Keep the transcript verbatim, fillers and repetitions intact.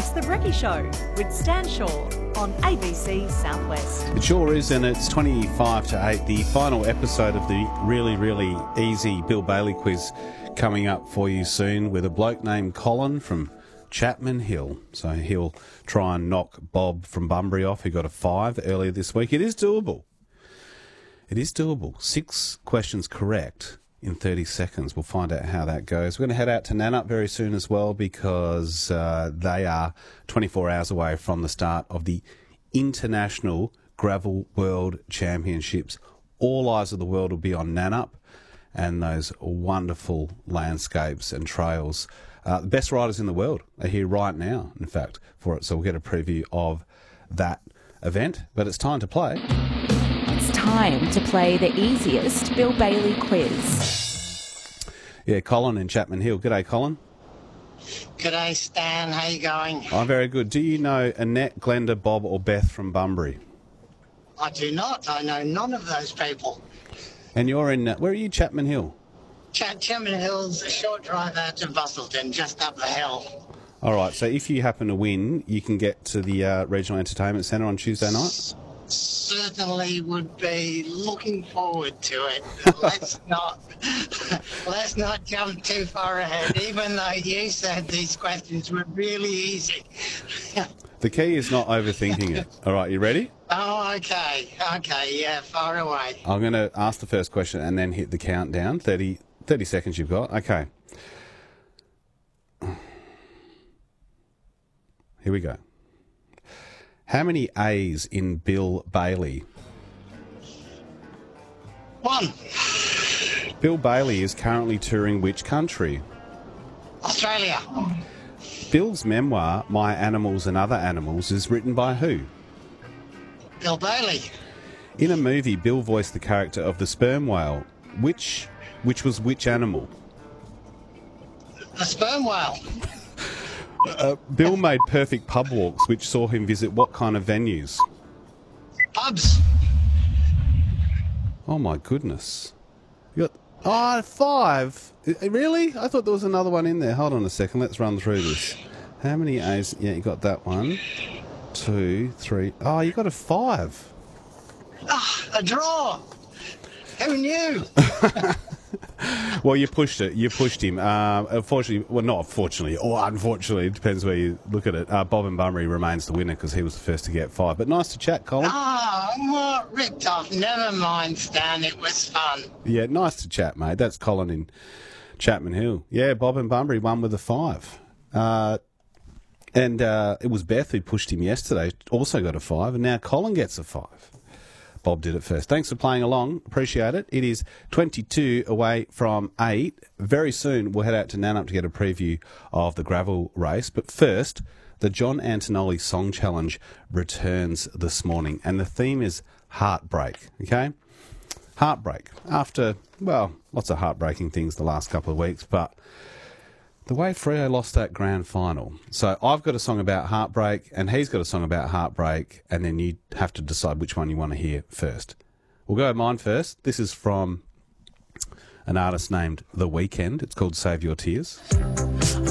It's The Brekkie Show with Stan Shaw on A B C Southwest. It sure is, and it's twenty-five to eight, the final episode of the really, really easy Bill Bailey quiz coming up for you soon with a bloke named Colin from Chapman Hill. So he'll try and knock Bob from Bunbury off, who got a five earlier this week. It is doable. It is doable. Six questions correct in thirty seconds. We'll find out how that goes. We're going to head out to Nannup very soon as well, because uh, they are twenty-four hours away from the start of the International Gravel World Championships. All eyes of the world will be on Nannup and those wonderful landscapes and trails. Uh, the best riders in the world are here right now, in fact, for it. So we'll get a preview of that event. But it's time to play. It's time to play the easiest Bill Bailey quiz. Yeah, Colin in Chapman Hill. G'day, Colin. G'day, Stan. How you going? I'm very good. Do you know Annette, Glenda, Bob or Beth from Bunbury? I do not. I know none of those people. And you're in, uh, where are you, Chapman Hill? Ch- Chapman Hill's a short drive out to Busselton, just up the hill. All right, so if you happen to win, you can get to the uh, Regional Entertainment Centre on Tuesday night? Certainly would be looking forward to it. Let's not let's not jump too far ahead, even though you said these questions were really easy. The key is not overthinking it. All right, you ready? Oh, okay. Okay, yeah, far away. I'm going to ask the first question and then hit the countdown. thirty, thirty seconds you've got. Okay. Here we go. How many A's in Bill Bailey? One. Bill Bailey is currently touring which country? Australia. Bill's memoir, My Animals and Other Animals, is written by who? Bill Bailey. In a movie, Bill voiced the character of the sperm whale. Which, which was which animal? The sperm whale. Uh, Bill made perfect pub walks, which saw him visit what kind of venues? Pubs. Oh, my goodness. You got... Oh, five. I- Really? I thought there was another one in there. Hold on a second. Let's run through this. How many A's? Yeah, you got that one. Two, three. Oh, you got a five. Ah, a draw. Who knew? Well, you pushed it. You pushed him. Um, unfortunately, well, not unfortunately, or unfortunately, it depends where you look at it. Uh, Bob and Bunbury remains the winner because he was the first to get five. But nice to chat, Colin. Ah, I'm not ripped off. Never mind, Stan. It was fun. Yeah, nice to chat, mate. That's Colin in Chapman Hill. Yeah, Bob and Bunbury won with a five. Uh, and uh, it was Beth who pushed him yesterday, also got a five, and now Colin gets a five. Bob did it first. Thanks for playing along. Appreciate it. It is twenty-two away from eight. Very soon we'll head out to Nannup to get a preview of the gravel race. But first, the John Antonelli Song Challenge returns this morning. And the theme is heartbreak, okay? Heartbreak. After, well, lots of heartbreaking things the last couple of weeks, but the way Freo lost that grand final. So I've got a song about heartbreak and he's got a song about heartbreak, and then you have to decide which one you want to hear first. We'll go with mine first. This is from an artist named The Weeknd. It's called Save Your Tears.